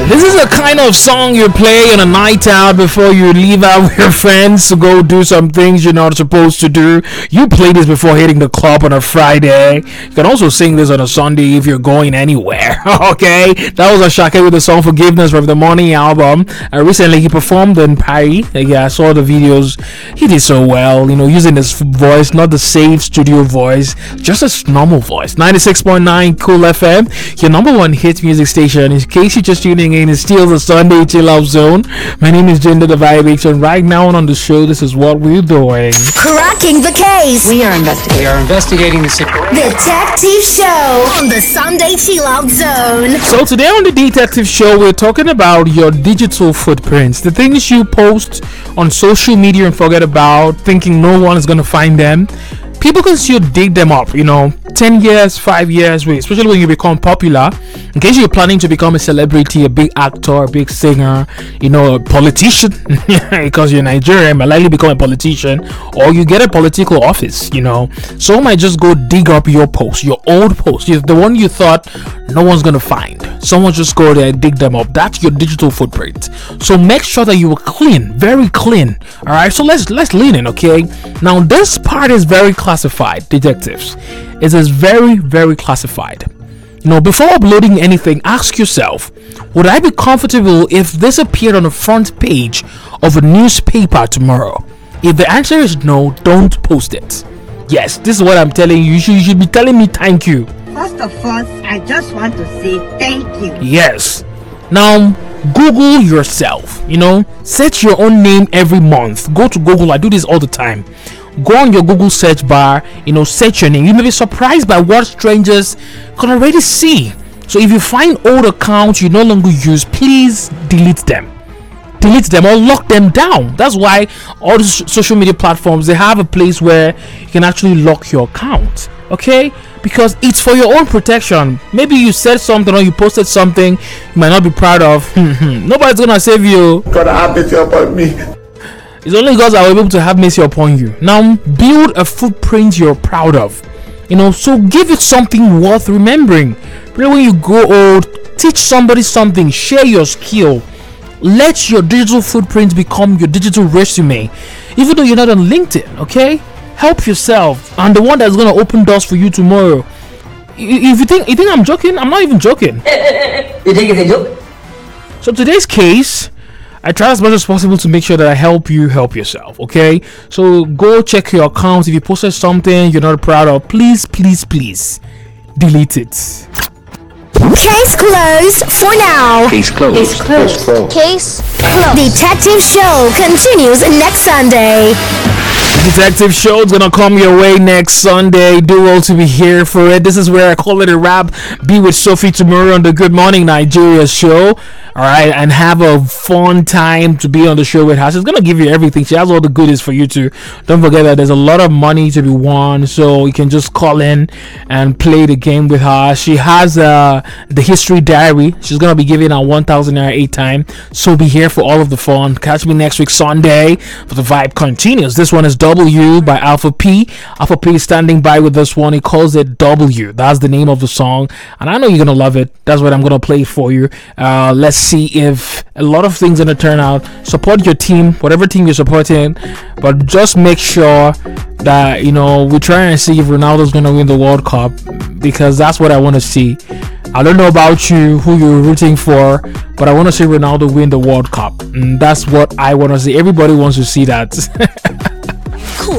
This is a kind of song you play on a night out before you leave out with your friends to go do some things you're not supposed to do. You play this before hitting the club on a Friday. You can also sing this on a Sunday if you're going anywhere. Okay, that was Asake with the song Forgiveness from the Morning album. Recently he performed in Paris. Yeah, I saw the videos. He did so well, using his voice, not the safe studio voice, just a normal voice. 96.9 Cool FM, your number one hit music station. In case you're just tuning in, it's still the Sunday Chill Out Zone. My name is Jinder the Vibe, and right now on the show, this is what we're doing. Cracking the case. We are investigating the situation. Detective Show on the Sunday Chill Out Zone. So today on the Detective Show, we're talking about your digital footprints, the things you post on social media and forget about, thinking no one is going to find them. People can still dig them up, 10 years, 5 years, especially when you become popular. In case you're planning to become a celebrity, a big actor, a big singer, a politician, because you're Nigerian, might likely become a politician, or you get a political office, Someone might just go dig up your post, your old post, the one you thought no one's gonna find. Someone just go there and dig them up. That's your digital footprint. So make sure that you are clean, very clean. All right. So let's lean in, okay? Now this part is very classified, detectives. It is very, very classified. Before uploading anything, ask yourself, would I be comfortable if this appeared on the front page of a newspaper tomorrow? If the answer is no, don't post it. Yes, this is what I'm telling you. You should be telling me thank you. First of all, I just want to say thank you. Yes. Now, Google yourself. Search your own name every month. Go to Google. I do this all the time. Go on your Google search bar, search your name. You may be surprised by what strangers can already see. So if you find old accounts you no longer use, please delete them or lock them down. That's why all the social media platforms, they have a place where you can actually lock your account, okay? Because it's for your own protection. Maybe you said something or you posted something you might not be proud of. Nobody's gonna save you. God have mercy upon me. It's only God that will be able to have mercy upon you. Now build a footprint you're proud of, so give it something worth remembering. When you grow old, teach somebody something, share your skill. Let your digital footprint become your digital resume, even though you're not on LinkedIn. Okay, help yourself, and the one that's going to open doors for you tomorrow. If you think I'm joking, I'm not even joking. You think it's a joke? So today's case, I try as much as possible to make sure that I help you help yourself. Okay, so go check your account. If you posted something you're not proud of, please delete it. Case closed for now. Case closed. Case closed. Case closed. Detective Show continues next Sunday. Detective Show is gonna come your way next Sunday. Do well to be here for it. This is where I call it a wrap. Be with Sophie tomorrow on the Good Morning Nigeria show. Alright, and have a fun time to be on the show with her. She's gonna give you everything. She has all the goodies for you too. Don't forget that there's a lot of money to be won, so you can just call in and play the game with her. She has the history diary. She's gonna be giving out 1,000 naira 8 time. So be here for all of the fun. Catch me next week Sunday for the vibe continues. This one is W by Alpha P. Alpha P is standing by with this one. He calls it W. That's the name of the song, and I know you're gonna love it. That's what I'm gonna play for you. Let's see if a lot of things gonna turn out. Support your team, whatever team you're supporting, but just make sure that we try and see if Ronaldo's gonna win the World Cup, because that's what I want to see. I don't know about you, who you're rooting for, but I want to see Ronaldo win the World Cup, and that's what I want to see. Everybody wants to see that.